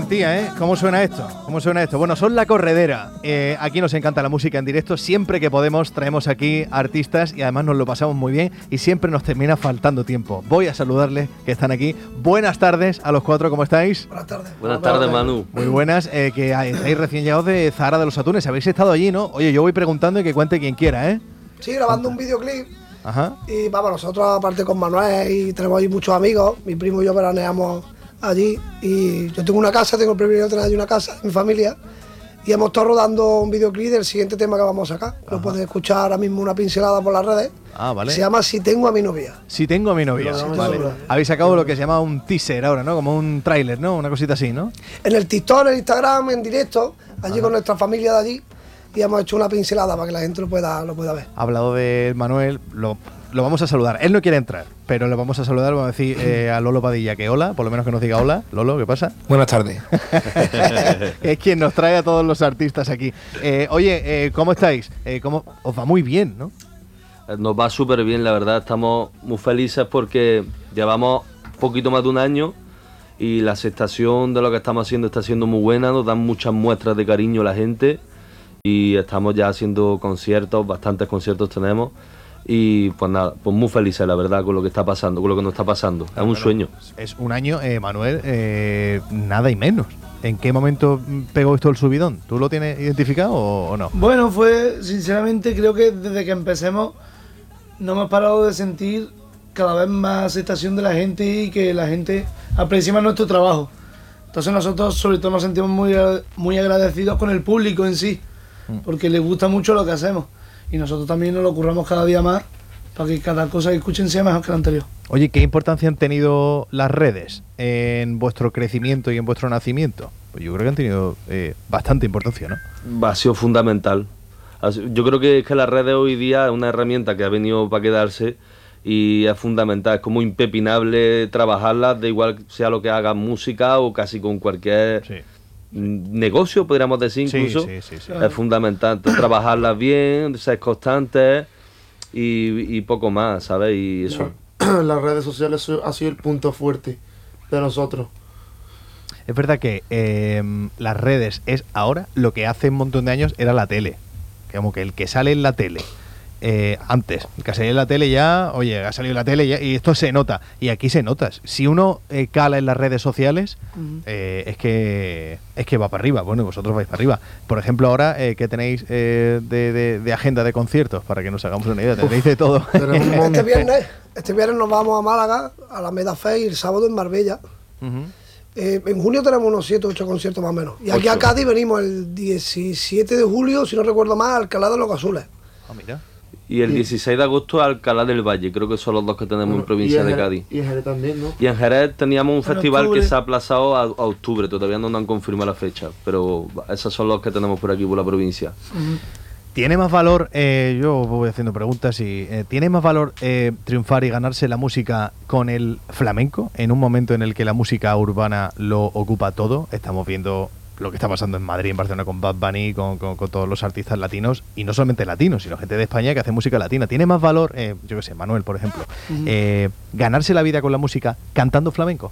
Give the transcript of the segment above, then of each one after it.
García, ¿eh? ¿Cómo suena esto? ¿Cómo suena esto? Bueno, son La Corredera. Aquí nos encanta la música en directo. Siempre que podemos traemos aquí artistas y además nos lo pasamos muy bien y siempre nos termina faltando tiempo. Voy a saludarles que están aquí. Buenas tardes a los cuatro, ¿cómo estáis? Buenas tardes. Buenas tardes, Manu. Muy buenas, que estáis recién llegados de Zahara de los Atunes. Habéis estado allí, ¿no? Oye, yo voy preguntando y que cuente quien quiera, ¿eh? Sí, grabando un videoclip. Ajá. Y vamos, nosotros aparte con Manuel y tenemos ahí muchos amigos. Mi primo y yo veraneamos allí. Y yo tengo una casa, tengo el privilegio de tener allí una casa, mi familia. Y hemos estado rodando un videoclip del siguiente tema que vamos a sacar. Lo puedes escuchar ahora mismo una pincelada por las redes. Ah, vale. Se llama Si tengo a mi novia. Si tengo a mi novia. Vale. Habéis sacado lo que se llama un teaser ahora, ¿no? Como un tráiler, ¿no? Una cosita así, ¿no? En el TikTok, en el Instagram, en directo, allí con nuestra familia de allí. Y hemos hecho una pincelada para que la gente lo pueda ver. Ha hablado de Manuel, lo vamos a saludar. Él no quiere entrar, pero le vamos a saludar. Vamos a decir a Lolo Padilla que hola, por lo menos que nos diga hola. Lolo, ¿qué pasa? Buenas tardes. Es quien nos trae a todos los artistas aquí. Oye, ¿cómo estáis? Os va muy bien, ¿no? Nos va súper bien, la verdad. Estamos muy felices porque llevamos poquito más de un año y la aceptación de lo que estamos haciendo está siendo muy buena. Nos dan muchas muestras de cariño la gente y estamos ya haciendo conciertos, bastantes conciertos tenemos. Y pues nada, pues muy felices, la verdad, con lo que está pasando, con lo que nos está pasando. Es un sueño. Es un año, Manuel, nada y menos. ¿En qué momento pegó esto el subidón? ¿Tú lo tienes identificado o no? Bueno, sinceramente, creo que desde que empecemos no hemos parado de sentir cada vez más aceptación de la gente y que la gente aprecia más nuestro trabajo. Entonces nosotros sobre todo nos sentimos muy agradecidos con el público en sí, porque les gusta mucho lo que hacemos. Y nosotros también nos lo curramos cada día más para que cada cosa que escuchen sea mejor que la anterior. Oye, ¿qué importancia han tenido las redes en vuestro crecimiento y en vuestro nacimiento? Pues yo creo que han tenido bastante importancia, ¿no? Ha sido fundamental. Yo creo que las redes hoy día es una herramienta que ha venido para quedarse y es fundamental. Es como impepinable trabajarlas, da igual sea lo que haga música o casi con cualquier... Sí. Negocio, podríamos decir, incluso. Sí. Es fundamental trabajarlas bien, ser constantes y poco más, ¿sabes? Y eso. Las redes sociales ha sido el punto fuerte de nosotros. Es verdad que las redes es ahora lo que hace un montón de años era la tele. Como que el que sale en la tele antes, el que salió en la tele ya, oye, ha salido en la tele ya, y esto se nota, y aquí se nota. Si uno cala en las redes sociales, es que va para arriba. Bueno, vosotros vais para arriba. Por ejemplo, ahora, ¿qué tenéis de agenda de conciertos? Para que nos hagamos una idea, tenéis de todo. Este viernes nos vamos a Málaga, a la Medafest, y el sábado en Marbella. En junio tenemos unos 7 o 8 conciertos más o menos. Y aquí a Cádiz venimos el 17 de julio, si no recuerdo mal, a Alcalá de los Azules. Ah, mira. Y el 16 de agosto a Alcalá del Valle, creo que son los dos que tenemos en provincia de Cádiz. Y en Jerez también, ¿no? Y en Jerez teníamos un festival que se ha aplazado a octubre, todavía no nos han confirmado la fecha, pero esos son los que tenemos por aquí, por la provincia. ¿Tiene más valor, yo voy haciendo preguntas, ¿tiene más valor triunfar y ganarse la música con el flamenco en un momento en el que la música urbana lo ocupa todo? Estamos viendo lo que está pasando en Madrid, en Barcelona, con Bad Bunny, con todos los artistas latinos, y no solamente latinos, sino gente de España que hace música latina. ¿Tiene más valor, yo qué sé, Manuel, por ejemplo, ganarse la vida con la música cantando flamenco?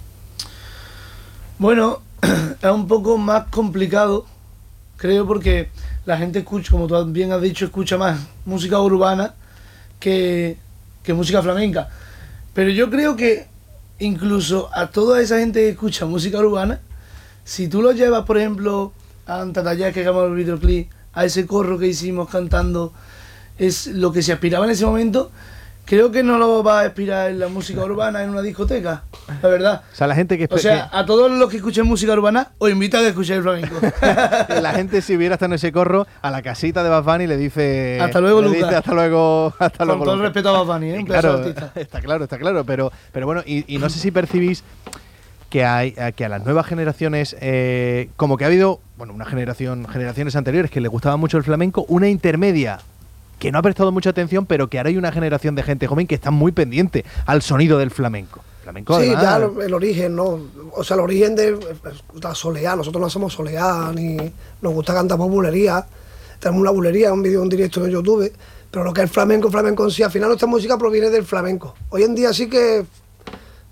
Bueno, es un poco más complicado, creo, porque la gente escucha, como tú bien has dicho, escucha más música urbana que música flamenca. Pero yo creo que incluso a toda esa gente que escucha música urbana, si tú lo llevas, por ejemplo, a Antatallá, que hagamos el videoclip, a ese corro que hicimos cantando, es lo que se aspiraba en ese momento, creo que no lo va a aspirar en la música urbana en una discoteca, la verdad. O sea, la gente que... O sea, a todos los que escuchen música urbana, os invitan a escuchar el flamenco. La gente, si hubiera estado en ese corro, a la casita de Bad Bunny le dice... Hasta luego, Lucas. Hasta luego, Con todo el respeto a Bad Bunny, un pedazo de artista. Está claro. Pero bueno, y no sé si percibís que a las nuevas generaciones, como que ha habido, bueno, generaciones anteriores que les gustaba mucho el flamenco, una intermedia que no ha prestado mucha atención, pero que ahora hay una generación de gente joven que está muy pendiente al sonido del flamenco. Sí, ya el origen, ¿no? O sea, el origen de la soleá. Nosotros no hacemos soleá, ni nos gusta cantar por bulería. Tenemos una bulería, un vídeo en directo en YouTube, pero lo que es el flamenco en sí, al final nuestra música proviene del flamenco. Hoy en día sí que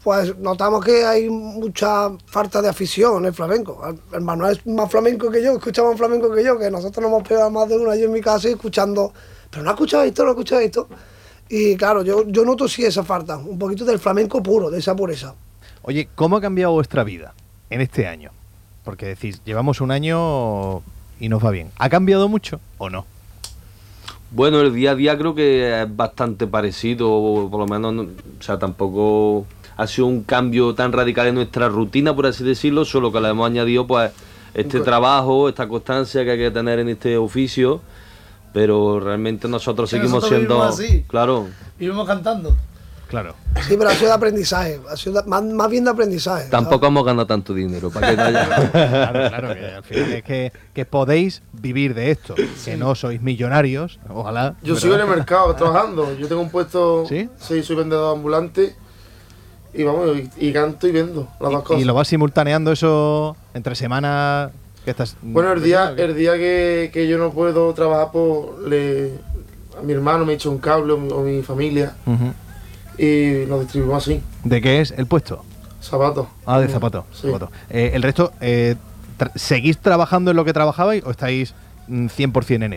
pues notamos que hay mucha falta de afición en el flamenco. El Manuel es más flamenco que yo, escucha más flamenco que yo, que nosotros nos hemos pegado más de una yo en mi casa y escuchando, pero no ha escuchado esto, no ha escuchado esto. Y claro, yo noto sí esa falta, un poquito del flamenco puro, de esa pureza. Oye, ¿cómo ha cambiado vuestra vida en este año? Porque decís, llevamos un año y nos va bien. ¿Ha cambiado mucho o no? Bueno, el día a día creo que es bastante parecido, o por lo menos, o sea, tampoco ha sido un cambio tan radical en nuestra rutina, por así decirlo, solo que le hemos añadido pues este trabajo, esta constancia que hay que tener en este oficio, pero realmente nosotros Que seguimos nosotros siendo, vivimos así. claro, Vivimos cantando. Claro. Sí, pero ha sido de aprendizaje, ha sido más bien de aprendizaje. tampoco hemos ganado tanto dinero, para que no haya... Claro, que al final es que podéis vivir de esto, que no sois millonarios, ojalá. Yo ¿verdad? sigo en el mercado trabajando. Yo tengo un puesto. ¿Sí? Sí, soy vendedor ambulante. Y vamos, y canto y vendo las dos cosas. ¿Y lo vas simultaneando eso entre semanas que estás? Bueno, el día que yo no puedo trabajar, pues a mi hermano me echa un cable o mi familia. Ujú. Y nos distribuimos así. ¿De qué es el puesto? Zapatos. Ah, de zapato. Sí. Zapato. El resto, ¿seguís trabajando en lo que trabajabais o estáis 100% en